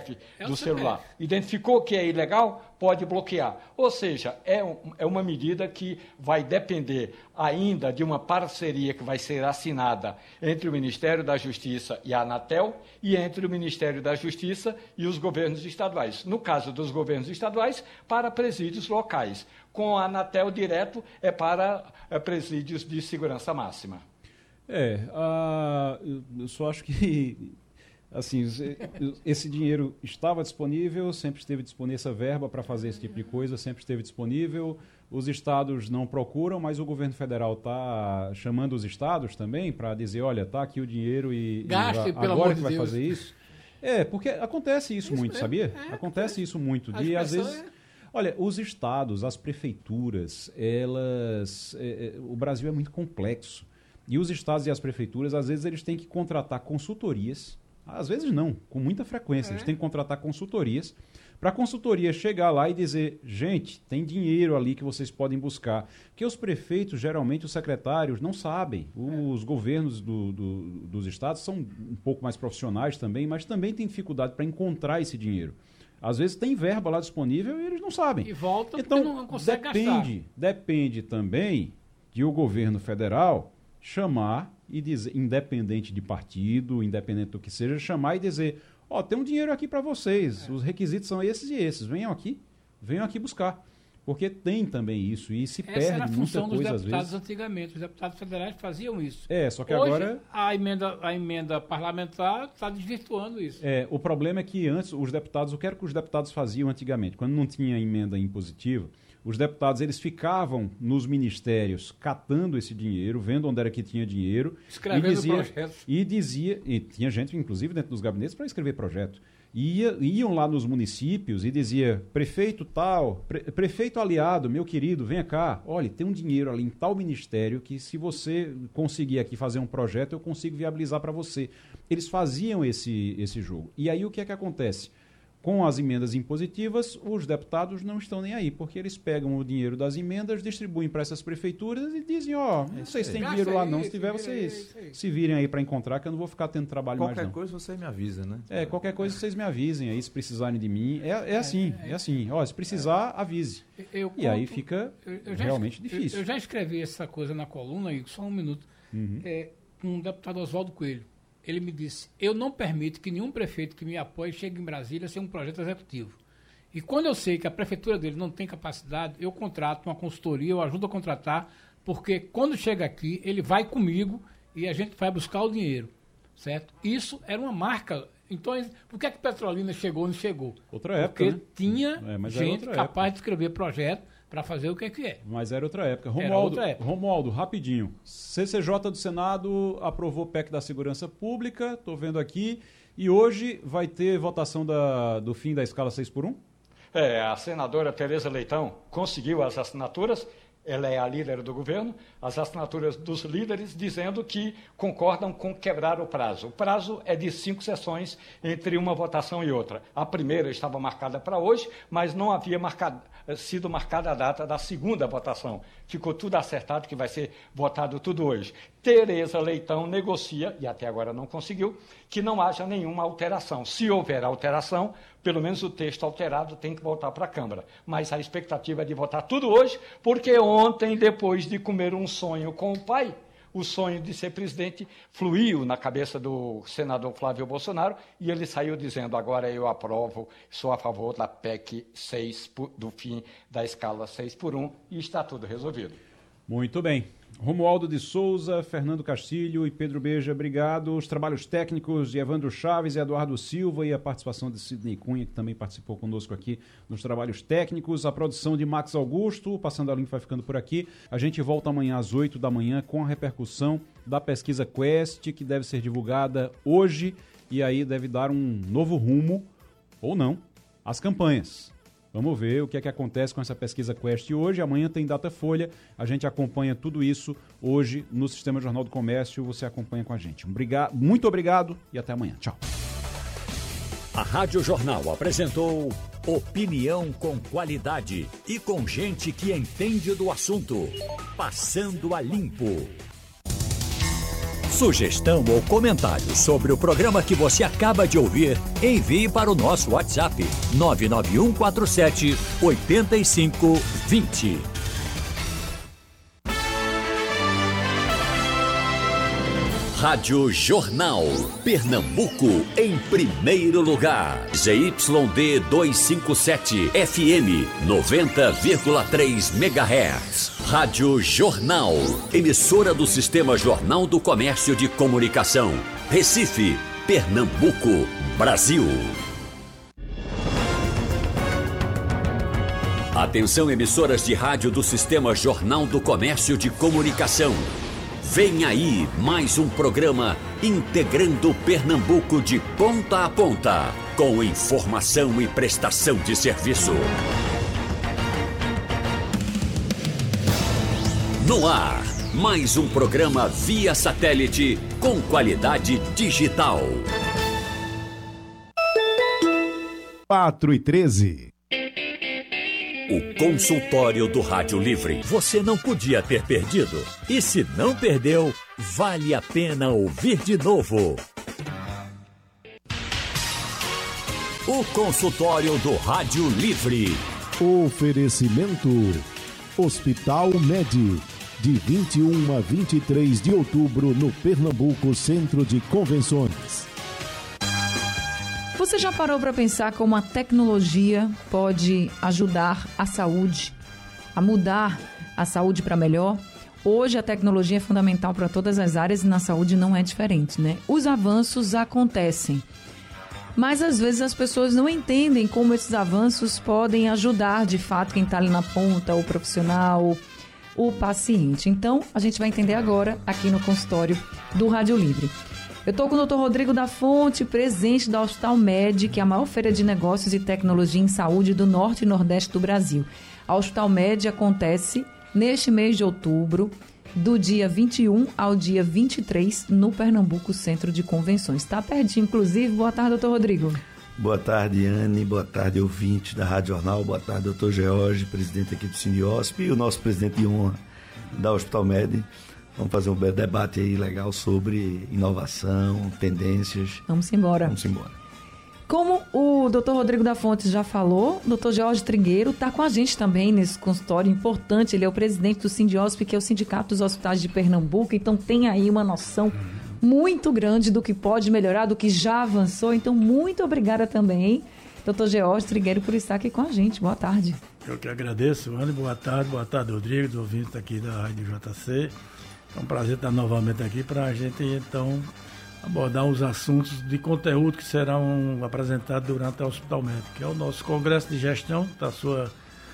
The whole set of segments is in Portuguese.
CPF do celular. Identificou que é ilegal, pode bloquear. Ou seja, é uma medida que vai depender ainda de uma parceria que vai ser assinada entre o Ministério da Justiça e a Anatel e entre o Ministério da Justiça e os governos estaduais. No caso dos governos estaduais, para presídios locais. Com a Anatel direto é para presídios de segurança máxima. Eu só acho que assim, esse dinheiro estava disponível, sempre esteve disponível essa verba para fazer esse tipo de coisa, sempre esteve disponível. Os estados não procuram, mas o governo federal está chamando os estados também para dizer, olha, está aqui o dinheiro gaste, pelo agora amor que vai Deus. Fazer isso. Porque acontece isso muito, mesmo, sabia? Acontece isso muito. De, às vezes, olha, os estados, as prefeituras, o Brasil é muito complexo. E os estados e as prefeituras, às vezes, eles têm que contratar consultorias. Às vezes não, com muita frequência. Eles têm que contratar consultorias para a consultoria chegar lá e dizer, gente, tem dinheiro ali que vocês podem buscar. Porque os prefeitos, geralmente, os secretários, não sabem. Os governos dos estados são um pouco mais profissionais também, mas também têm dificuldade para encontrar esse dinheiro. Às vezes tem verba lá disponível e eles não sabem. E volta então, porque não consegue gastar. Depende também de o governo federal chamar e dizer, independente de partido, independente do que seja, chamar e dizer, tem um dinheiro aqui para vocês, os requisitos são esses e esses, venham aqui buscar. Porque tem também isso e se perde muita coisa às vezes. Essa era a função dos deputados antigamente, os deputados federais faziam isso. Só que hoje, agora a emenda parlamentar está desvirtuando isso. O problema é que antes os deputados, o que era que os deputados faziam antigamente? Quando não tinha emenda impositiva, os deputados eles ficavam nos ministérios catando esse dinheiro, vendo onde era que tinha dinheiro, escrevendo projetos. E tinha gente, inclusive, dentro dos gabinetes para escrever projeto. Iam lá nos municípios e dizia, prefeito tal, prefeito aliado, meu querido, venha cá, olha, tem um dinheiro ali em tal ministério que se você conseguir aqui fazer um projeto, eu consigo viabilizar para você. Eles faziam esse jogo. E aí o que é que acontece? Com as emendas impositivas, os deputados não estão nem aí, porque eles pegam o dinheiro das emendas, distribuem para essas prefeituras e dizem, vocês têm dinheiro lá não, se tiver vocês se virem aí para encontrar, que eu não vou ficar tendo trabalho mais não. Qualquer coisa você me avisa, né? Qualquer coisa vocês me avisem aí, se precisarem de mim. É assim. Se precisar, avise. Aí fica realmente difícil. Eu já escrevi essa coisa na coluna, Igor, só um minuto, com o deputado Oswaldo Coelho. Ele me disse, eu não permito que nenhum prefeito que me apoie chegue em Brasília sem um projeto executivo. E quando eu sei que a prefeitura dele não tem capacidade, eu contrato uma consultoria, eu ajudo a contratar, porque quando chega aqui, ele vai comigo e a gente vai buscar o dinheiro, certo? Isso era uma marca. Então, por que a Petrolina chegou ou não chegou? Outra época, porque tinha gente capaz de escrever projeto para fazer o que é. Mas era outra época. Romualdo, rapidinho. CCJ do Senado aprovou o PEC da Segurança Pública, estou vendo aqui, e hoje vai ter votação do fim da escala 6x1? A senadora Tereza Leitão conseguiu as assinaturas, ela é a líder do governo, as assinaturas dos líderes dizendo que concordam com quebrar o prazo. O prazo é de 5 sessões entre uma votação e outra. A primeira estava marcada para hoje, mas não havia sido marcada a data da segunda votação. Ficou tudo acertado que vai ser votado tudo hoje. Tereza Leitão negocia, e até agora não conseguiu, que não haja nenhuma alteração. Se houver alteração, pelo menos o texto alterado tem que voltar para a Câmara. Mas a expectativa é de votar tudo hoje, porque ontem, depois de comer um sonho com o pai, o sonho de ser presidente fluiu na cabeça do senador Flávio Bolsonaro e ele saiu dizendo, agora eu aprovo, sou a favor da PEC 6, do fim da escala 6x1 e está tudo resolvido. Muito bem. Romualdo de Souza, Fernando Castilho e Pedro Beja, obrigado. Os trabalhos técnicos de Evandro Chaves e Eduardo Silva e a participação de Sidney Cunha, que também participou conosco aqui nos trabalhos técnicos. A produção de Max Augusto, Passando a Limpo vai ficando por aqui. A gente volta amanhã às 8 da manhã com a repercussão da pesquisa Quest, que deve ser divulgada hoje e aí deve dar um novo rumo, ou não, às campanhas. Vamos ver o que é que acontece com essa pesquisa Quest hoje. Amanhã tem Datafolha. A gente acompanha tudo isso hoje no Sistema Jornal do Comércio. Você acompanha com a gente. Muito obrigado e até amanhã. Tchau. A Rádio Jornal apresentou opinião com qualidade e com gente que entende do assunto. Passando a Limpo. Sugestão ou comentário sobre o programa que você acaba de ouvir, envie para o nosso WhatsApp 99147 8520. Rádio Jornal, Pernambuco em primeiro lugar. ZYD 257, FM 90,3 MHz. Rádio Jornal, emissora do Sistema Jornal do Comércio de Comunicação. Recife, Pernambuco, Brasil. Atenção, emissoras de rádio do Sistema Jornal do Comércio de Comunicação. Vem aí mais um programa integrando Pernambuco de ponta a ponta, com informação e prestação de serviço. No ar, mais um programa via satélite com qualidade digital. 4h13. O consultório do Rádio Livre. Você não podia ter perdido. E se não perdeu, vale a pena ouvir de novo. O consultório do Rádio Livre. Oferecimento: Hospital Med. De 21 a 23 de outubro no Pernambuco Centro de Convenções. Você já parou para pensar como a tecnologia pode ajudar a saúde, a mudar a saúde para melhor? Hoje a tecnologia é fundamental para todas as áreas e na saúde não é diferente, né? Os avanços acontecem, mas às vezes as pessoas não entendem como esses avanços podem ajudar de fato quem está ali na ponta, o profissional, o paciente. Então a gente vai entender agora aqui no consultório do Rádio Livre. Eu estou com o Dr. Rodrigo da Fonte, presidente da Hospital Med, que é a maior feira de negócios e tecnologia em saúde do Norte e Nordeste do Brasil. A Hospital Med acontece neste mês de outubro, do dia 21 ao dia 23, no Pernambuco Centro de Convenções. Está pertinho, inclusive. Boa tarde, doutor Rodrigo. Boa tarde, Anne. Boa tarde, ouvintes da Rádio Jornal. Boa tarde, doutor George, presidente aqui do Sindiosp, e o nosso presidente de honra da Hospital Med. Vamos fazer um debate aí legal sobre inovação, tendências. Vamos embora. Vamos embora. Como o doutor Rodrigo da Fonte já falou, o doutor Jorge Trigueiro está com a gente também nesse consultório importante. Ele é o presidente do Sindiosp, que é o Sindicato dos Hospitais de Pernambuco. Então tem aí uma noção muito grande do que pode melhorar, do que já avançou. Então muito obrigada também, doutor Jorge Trigueiro, por estar aqui com a gente. Boa tarde. Eu que agradeço, Ana. Boa tarde, Rodrigo, dos ouvintes aqui da Rádio JC. É um prazer estar novamente aqui para a gente, então, abordar os assuntos de conteúdo que serão apresentados durante a Hospital Med, que é o nosso Congresso de Gestão, da sua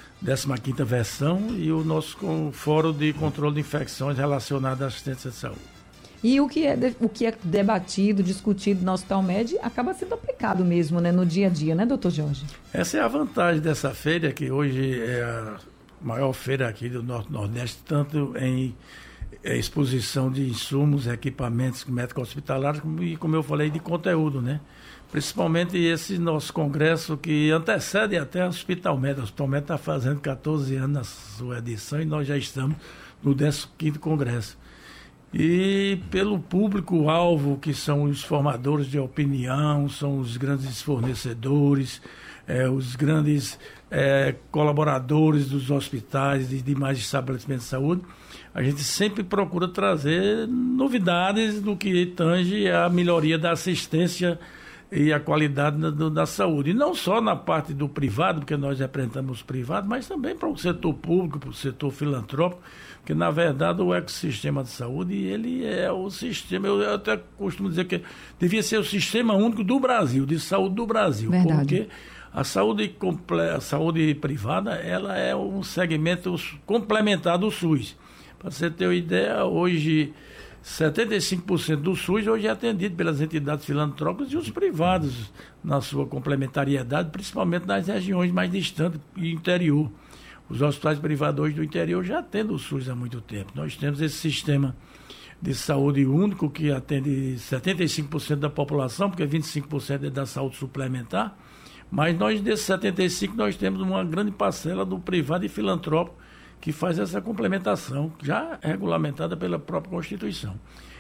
15ª versão, e o nosso Fórum de Controle de Infecções relacionado à assistência de saúde. E o que é debatido, discutido no Hospital Med acaba sendo aplicado mesmo, né, no dia a dia, né, doutor Jorge? Essa é a vantagem dessa feira, que hoje é a maior feira aqui do Norte-Nordeste, tanto em exposição de insumos, equipamentos médico-hospitalares e, como eu falei, de conteúdo, né? Principalmente esse nosso congresso que antecede até a Hospital Med. A Hospital Med está fazendo 14 anos na sua edição e nós já estamos no 15º congresso. E pelo público-alvo, que são os formadores de opinião, são os grandes fornecedores, os grandes colaboradores dos hospitais e demais estabelecimentos de saúde, a gente sempre procura trazer novidades do que tange a melhoria da assistência e a qualidade da saúde. E não só na parte do privado, porque nós representamos o privado, mas também para o setor público, para o setor filantrópico, porque, na verdade, o ecossistema de saúde, ele é o sistema, eu até costumo dizer que devia ser o sistema único do Brasil, de saúde do Brasil. Verdade. Porque a saúde privada, ela é um segmento complementar do SUS. Para você ter uma ideia, hoje 75% do SUS hoje é atendido pelas entidades filantrópicas e os privados na sua complementariedade, principalmente nas regiões mais distantes e interior. Os hospitais privados hoje do interior já atendem o SUS há muito tempo. Nós temos esse sistema de saúde único que atende 75% da população, porque 25% é da saúde suplementar, mas nós desses 75% nós temos uma grande parcela do privado e filantrópico que faz essa complementação, já regulamentada pela própria Constituição.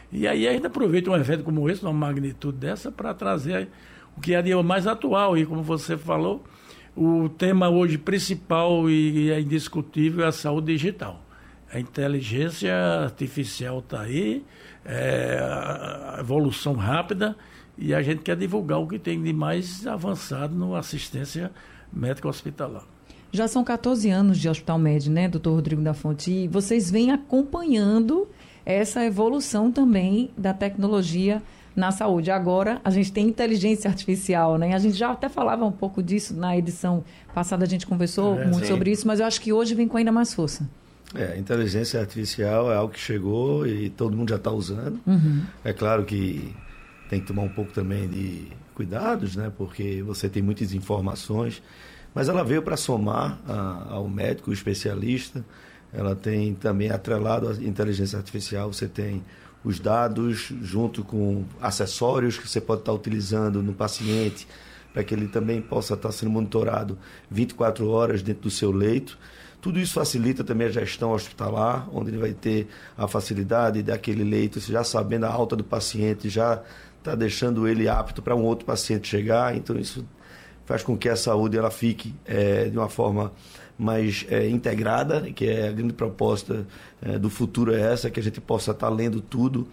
E aí a gente aproveita um evento como esse, uma magnitude dessa, para trazer o que é de mais atual. E como você falou, o tema hoje principal e é indiscutível é a saúde digital. A inteligência artificial está aí, a evolução rápida, e a gente quer divulgar o que tem de mais avançado na assistência médica hospitalar. Já são 14 anos de Hospital Med, né, doutor Rodrigo da Fonte? E vocês vêm acompanhando essa evolução também da tecnologia na saúde. Agora, a gente tem inteligência artificial, né? A gente já até falava um pouco disso na edição passada, a gente conversou muito sobre isso, mas eu acho que hoje vem com ainda mais força. A inteligência artificial é algo que chegou e todo mundo já está usando. É claro que tem que tomar um pouco também de cuidados, né? Porque você tem muitas informações, mas ela veio para somar ao médico, o especialista. Ela tem também atrelado à inteligência artificial, você tem os dados junto com acessórios que você pode estar utilizando no paciente, para que ele também possa estar sendo monitorado 24 horas dentro do seu leito. Tudo isso facilita também a gestão hospitalar, onde ele vai ter a facilidade daquele leito, já sabendo a alta do paciente, já está deixando ele apto para um outro paciente chegar. Então isso faz com que a saúde ela fique de uma forma mais integrada, que é a grande proposta do futuro, é essa, que a gente possa estar lendo tudo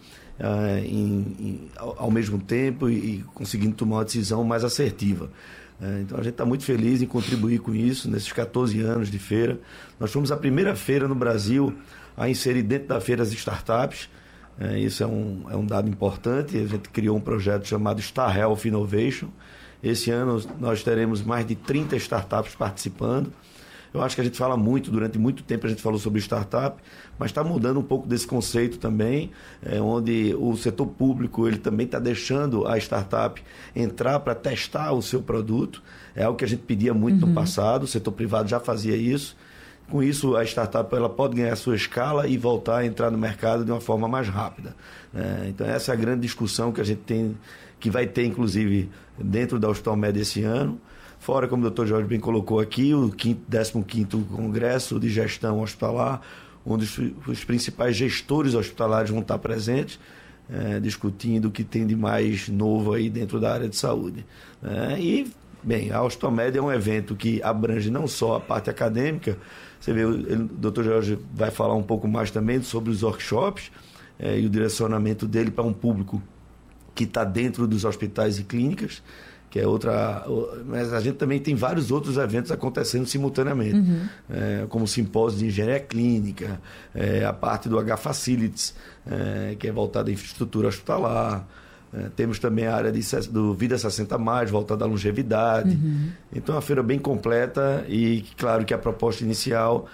ao mesmo tempo e conseguindo tomar uma decisão mais assertiva. Então a gente está muito feliz em contribuir com isso nesses 14 anos de feira. Nós fomos a primeira feira no Brasil a inserir dentro da feira as startups. Isso é um dado importante. A gente criou um projeto chamado Star Health Innovation. Esse ano nós teremos mais de 30 startups participando. Eu acho que a gente fala muito, durante muito tempo a gente falou sobre startup, mas está mudando um pouco desse conceito também, onde o setor público ele também está deixando a startup entrar para testar o seu produto. É algo que a gente pedia muito no passado, o setor privado já fazia isso. Com isso, a startup ela pode ganhar a sua escala e voltar a entrar no mercado de uma forma mais rápida. Então essa é a grande discussão que a gente tem, que vai ter inclusive dentro da Hospital Med esse ano. Fora, como o Dr. Jorge bem colocou aqui, o 15º Congresso de Gestão Hospitalar, onde os principais gestores hospitalares vão estar presentes, discutindo o que tem de mais novo aí dentro da área de saúde. E, bem, a Hospital Med é um evento que abrange não só a parte acadêmica, você vê, o Dr. Jorge vai falar um pouco mais também sobre os workshops e o direcionamento dele para um público que está dentro dos hospitais e clínicas, que é outra... Mas a gente também tem vários outros eventos acontecendo simultaneamente, como o simpósio de engenharia clínica, a parte do H-Facilities, que é voltada à infraestrutura hospitalar, temos também a área do Vida 60+, voltada à longevidade. Então, é uma feira bem completa e, claro, que a proposta inicial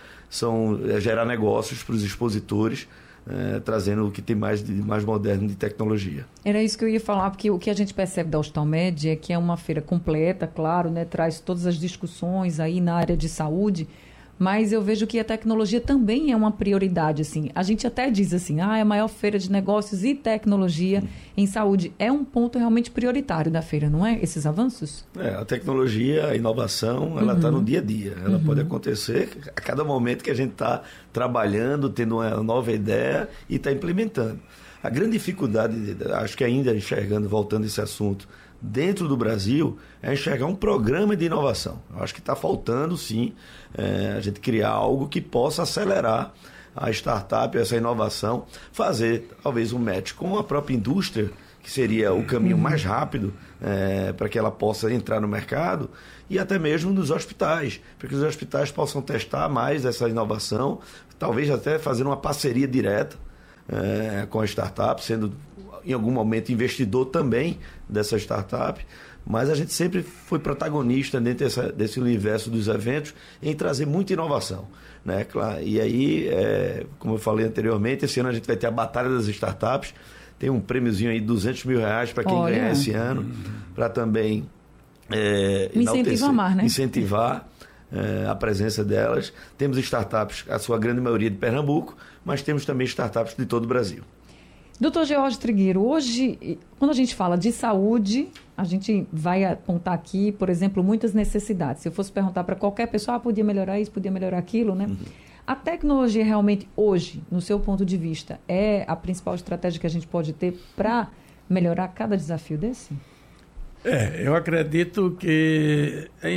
é gerar negócios para os expositores, trazendo o que tem mais moderno de tecnologia. Era isso que eu ia falar, porque o que a gente percebe da Hospital Med é que é uma feira completa, claro, né, traz todas as discussões aí na área de saúde, mas eu vejo que a tecnologia também é uma prioridade, assim. A gente até diz assim, é a maior feira de negócios e tecnologia em saúde. É um ponto realmente prioritário da feira, não é? Esses avanços? A tecnologia, a inovação, ela está no dia a dia. Ela pode acontecer a cada momento que a gente está trabalhando, tendo uma nova ideia e está implementando. A grande dificuldade, acho que ainda voltando a esse assunto, dentro do Brasil, é enxergar um programa de inovação. Eu acho que está faltando, sim, a gente criar algo que possa acelerar a startup, essa inovação, fazer talvez um match com a própria indústria, que seria o caminho mais rápido para que ela possa entrar no mercado, e até mesmo nos hospitais, para que os hospitais possam testar mais essa inovação, talvez até fazer uma parceria direta com a startup, sendo em algum momento investidor também dessa startup, mas a gente sempre foi protagonista dentro desse universo dos eventos em trazer muita inovação, né? E aí, como eu falei anteriormente, esse ano a gente vai ter a Batalha das Startups, tem um prêmiozinho aí de R$200 mil para quem ganhar esse ano, para também incentivar a presença delas. Temos startups, a sua grande maioria de Pernambuco, mas temos também startups de todo o Brasil. Doutor George Trigueiro, hoje, quando a gente fala de saúde, a gente vai apontar aqui, por exemplo, muitas necessidades. Se eu fosse perguntar para qualquer pessoa, podia melhorar isso, podia melhorar aquilo, né? A tecnologia realmente hoje, no seu ponto de vista, é a principal estratégia que a gente pode ter para melhorar cada desafio desse? Eu acredito que